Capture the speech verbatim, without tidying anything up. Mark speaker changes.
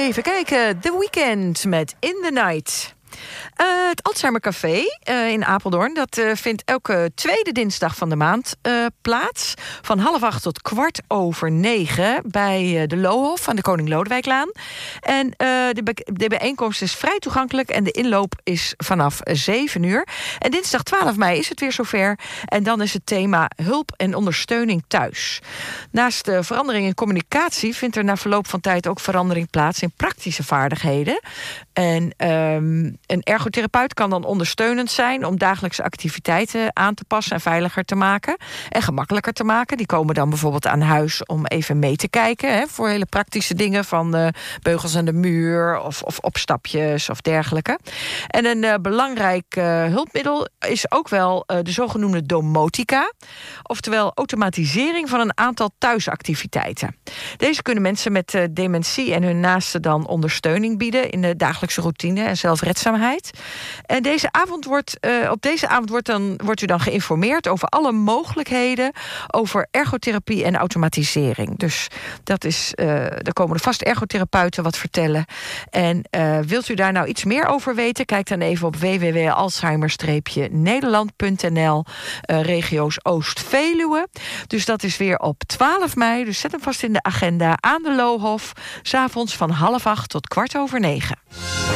Speaker 1: Even kijken, The Weeknd met In the Night. Uh, het Alzheimer Café uh, in Apeldoorn, dat uh, vindt elke tweede dinsdag van de maand uh, plaats. Van half acht tot kwart over negen bij uh, de Lohof aan de Koning Lodewijklaan. En uh, de, be- de bijeenkomst is vrij toegankelijk en de inloop is vanaf zeven uur. En dinsdag twaalf mei is het weer zover. En dan is het thema hulp en ondersteuning thuis. Naast de verandering in communicatie vindt er na verloop van tijd ook verandering plaats in praktische vaardigheden. En um, een ergotherapeut kan dan ondersteunend zijn om dagelijkse activiteiten aan te passen en veiliger te maken en gemakkelijker te maken. Die komen dan bijvoorbeeld aan huis om even mee te kijken, hè, voor hele praktische dingen van uh, beugels aan de muur of, of opstapjes of dergelijke. En een uh, belangrijk uh, hulpmiddel is ook wel uh, de zogenoemde domotica, oftewel automatisering van een aantal thuisactiviteiten. Deze kunnen mensen met uh, dementie en hun naasten dan ondersteuning bieden in de dagelijkse routine en zelfredzaamheid. En deze avond wordt, uh, op deze avond wordt, dan, wordt u dan geïnformeerd over alle mogelijkheden over ergotherapie en automatisering. Dus dat is, uh, er komen er vast ergotherapeuten wat vertellen. En uh, wilt u daar nou iets meer over weten? Kijk dan even op w w w punt alzheimer nederland punt n l, uh, regio's Oost-Veluwe. Dus dat is weer op twaalf mei. Dus zet hem vast in de agenda aan de Lohof. 's Avonds van half acht tot kwart over negen.